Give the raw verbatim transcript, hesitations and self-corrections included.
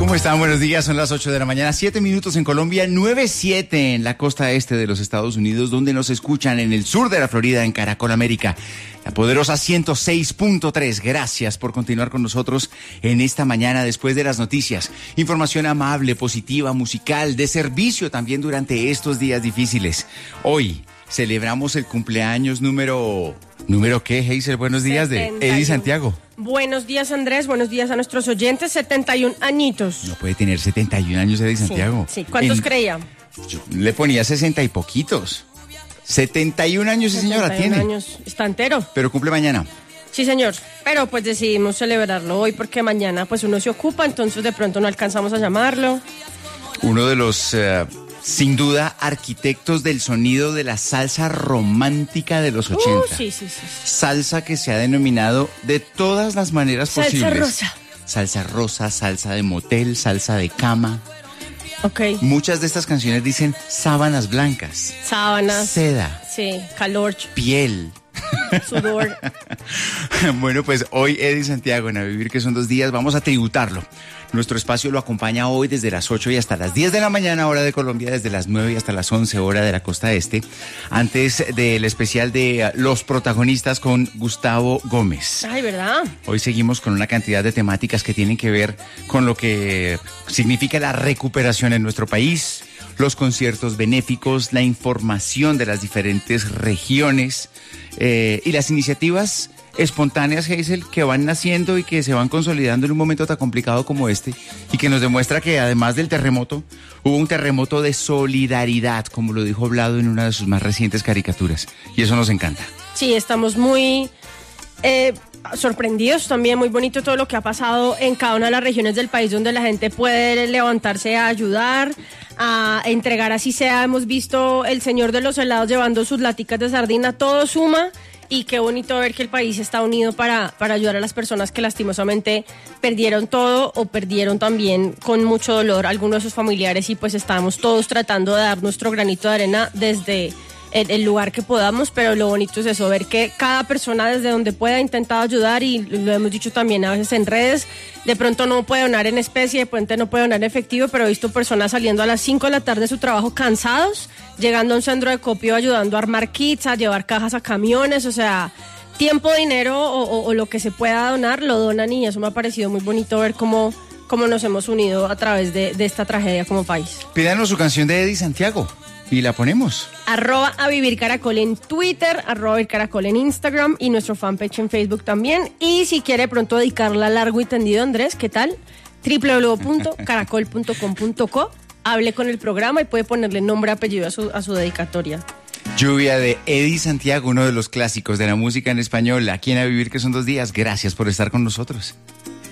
¿Cómo están? Buenos días, son las ocho de la mañana, siete minutos en Colombia, nueve siete en la costa este de los Estados Unidos, donde nos escuchan en el sur de la Florida, en Caracol América, la poderosa ciento seis punto tres. Gracias por continuar con nosotros en esta mañana después de las noticias. Información amable, positiva, musical, de servicio también durante estos días difíciles. Hoy celebramos el cumpleaños número... ¿Número qué, Hazel? Buenos días, de Eddie Santiago. Buenos días, Andrés. Buenos días a nuestros oyentes. setenta y un añitos. No puede tener setenta y un años, Eddie Santiago. Sí, sí. ¿Cuántos en... creía? Yo le ponía sesenta y poquitos. setenta y un años, sí, señora, tiene. años. Está entero. Pero cumple mañana. Sí, señor. Pero pues decidimos celebrarlo hoy porque mañana pues uno se ocupa, entonces de pronto no alcanzamos a llamarlo. Uno de los... Uh... sin duda, arquitectos del sonido de la salsa romántica de los ochenta. Uh, sí, sí, sí, sí. Salsa que se ha denominado de todas las maneras salsa posibles. Salsa rosa. Salsa rosa, salsa de motel, salsa de cama. Ok. Muchas de estas canciones dicen sábanas blancas. Sábanas. Seda. Sí, calor. Piel. Sudor. Bueno, pues hoy Eddie Santiago en A Vivir que son dos días vamos a tributarlo. Nuestro espacio lo acompaña hoy desde las ocho y hasta las diez de la mañana, hora de Colombia, desde las nueve y hasta las once, hora de la costa este, antes del especial de Los Protagonistas con Gustavo Gómez. Ay, ¿verdad? Hoy seguimos con una cantidad de temáticas que tienen que ver con lo que significa la recuperación en nuestro país, los conciertos benéficos, la información de las diferentes regiones eh, y las iniciativas espontáneas, Hazel, que van naciendo y que se van consolidando en un momento tan complicado como este y que nos demuestra que además del terremoto, hubo un terremoto de solidaridad, como lo dijo Vlado en una de sus más recientes caricaturas, y eso nos encanta. Sí, estamos muy eh, sorprendidos también, muy bonito todo lo que ha pasado en cada una de las regiones del país donde la gente puede levantarse a ayudar, a entregar así sea. Hemos visto el señor de los helados llevando sus laticas de sardina, todo suma. Y qué bonito ver que el país está unido para, para ayudar a las personas que lastimosamente perdieron todo o perdieron también con mucho dolor algunos de sus familiares, y pues estamos todos tratando de dar nuestro granito de arena desde el, el lugar que podamos, pero lo bonito es eso, ver que cada persona desde donde pueda ha intentado ayudar, y lo hemos dicho también a veces en redes, de pronto no puede donar en especie, de pronto no puede donar en efectivo, pero he visto personas saliendo a las cinco de la tarde de su trabajo cansados, llegando a un centro de copio, ayudando a armar kits, a llevar cajas a camiones, o sea, tiempo, dinero o, o, o lo que se pueda donar, lo donan, y eso me ha parecido muy bonito ver cómo, cómo nos hemos unido a través de, de esta tragedia como país. Pídanos su canción de Eddie Santiago y la ponemos. Arroba a Vivir Caracol en Twitter, arroba Vivir Caracol en Instagram y nuestro fanpage en Facebook también. Y si quiere pronto dedicarla largo y tendido, Andrés, ¿qué tal? doble u doble u doble u punto caracol punto com punto co. Hable con el programa y puede ponerle nombre y apellido a su, a su dedicatoria. Lluvia de Eddie Santiago, uno de los clásicos de la música en español, aquí en A Vivir que son dos días. Gracias por estar con nosotros.